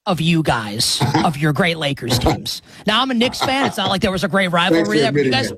of you guys, of your great Lakers teams. Now, I'm a Knicks fan. It's not like there was a great rivalry there. But you guys,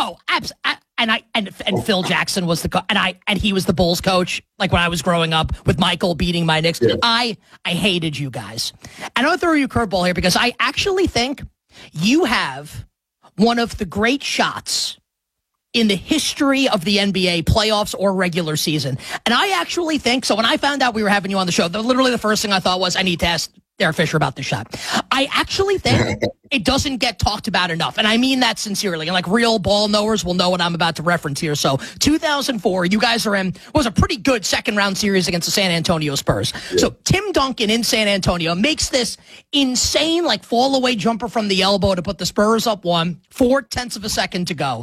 and Phil Jackson was and he was the Bulls coach, like when I was growing up with Michael beating my Knicks. Yeah. I hated you guys. And I'm going to throw you a curveball here because I actually think you have one of the great shots in the history of the NBA playoffs or regular season. And I actually think, so when I found out we were having you on the show, literally the first thing I thought was, I need to ask Derek Fisher about the shot. I actually think it doesn't get talked about enough. And I mean that sincerely. And like real ball knowers will know what I'm about to reference here. So 2004, you guys are in, was a pretty good second round series against the San Antonio Spurs. Yeah. So Tim Duncan in San Antonio makes this insane, like fall away jumper from the elbow to put the Spurs up 4/10 of a second to go.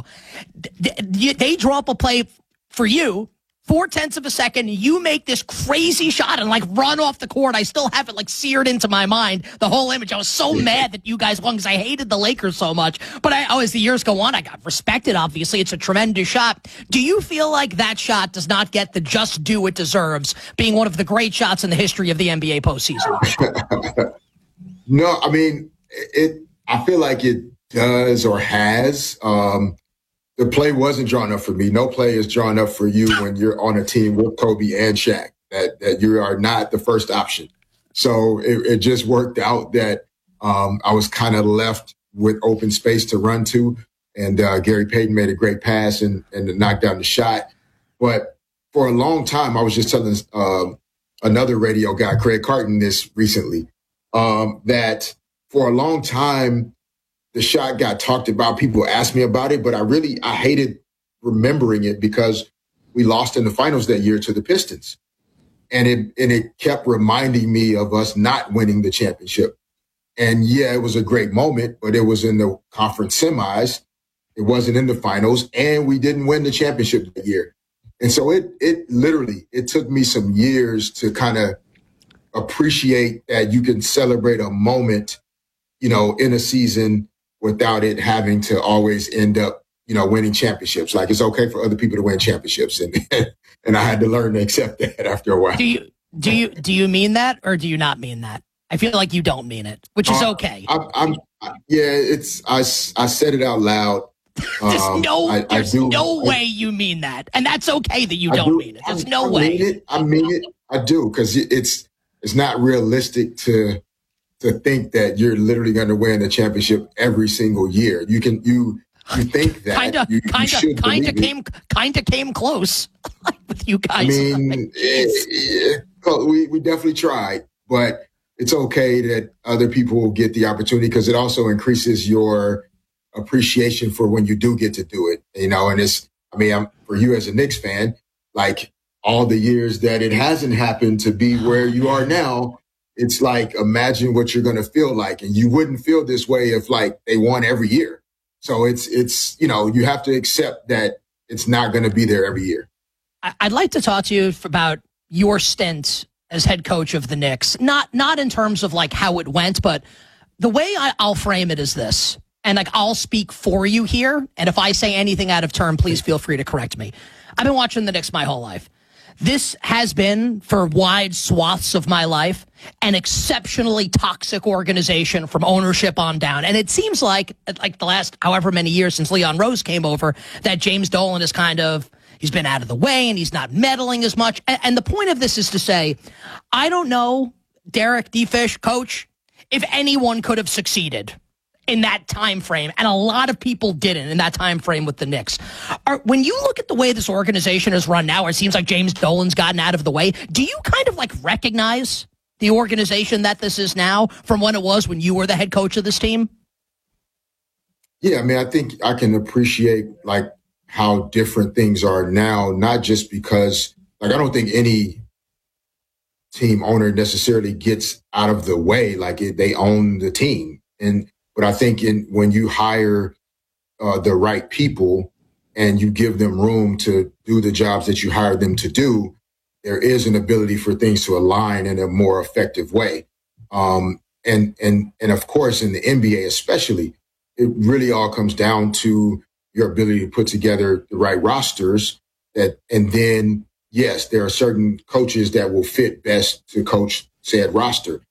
They draw up a play for you. 4/10 of a second, you make this crazy shot and like run off the court. I still have it like seared into my mind, the whole image. I was so mad that you guys won because I hated the Lakers so much. But as the years go on, I got respected, obviously. It's a tremendous shot. Do you feel like that shot does not get the just due it deserves, being one of the great shots in the history of the NBA postseason? No, I mean, I feel like it does or has. The play wasn't drawn up for me. No play is drawn up for you when you're on a team with Kobe and Shaq, that you are not the first option. So it just worked out that I was kind of left with open space to run to. And Gary Payton made a great pass and knocked down the shot. But for a long time, I was just telling another radio guy, Craig Carton, this recently, that for a long time, the shot got talked about. People asked me about it, but I hated remembering it because we lost in the finals that year to the Pistons. And it kept reminding me of us not winning the championship. And yeah, it was a great moment, but it was in the conference semis. It wasn't in the finals, and we didn't win the championship that year. And so it literally took me some years to kind of appreciate that you can celebrate a moment, in a season without it having to always end up, winning championships. Like, it's okay for other people to win championships. And I had to learn to accept that after a while. Do you mean that, or do you not mean that? I feel like you don't mean it, which is okay. I said it out loud. There's no way you mean that. And that's okay that you don't mean it. There's no way. I mean it. I do. Cause it's not realistic to think that you're literally going to win a championship every single year. You think that kind of came close with you guys. I mean, we definitely tried, but it's okay that other people will get the opportunity because it also increases your appreciation for when you do get to do it, and for you as a Knicks fan, like all the years that it hasn't happened to be where you are now, it's like, imagine what you're going to feel like. And you wouldn't feel this way if like they won every year. So it's you have to accept that it's not going to be there every year. I'd like to talk to you about your stint as head coach of the Knicks, not in terms of like how it went, but the way I'll frame it is this. And like, I'll speak for you here. And if I say anything out of turn, please feel free to correct me. I've been watching the Knicks my whole life. This has been, for wide swaths of my life, an exceptionally toxic organization from ownership on down. And it seems like the last however many years since Leon Rose came over, that James Dolan is he's been out of the way and he's not meddling as much. And the point of this is to say, I don't know, Derek D-Fish, coach, if anyone could have succeeded in that time frame, and a lot of people didn't in that time frame with the Knicks. When you look at the way this organization is run now, where it seems like James Dolan's gotten out of the way, do you kind of like recognize the organization that this is now from when it was when you were the head coach of this team? Yeah, I mean, I think I can appreciate like how different things are now, not just because like I don't think any team owner necessarily gets out of the way, like they own the team. But I think when you hire the right people and you give them room to do the jobs that you hired them to do, there is an ability for things to align in a more effective way. And of course, in the NBA especially, it really all comes down to your ability to put together the right rosters. And then, yes, there are certain coaches that will fit best to coach said roster.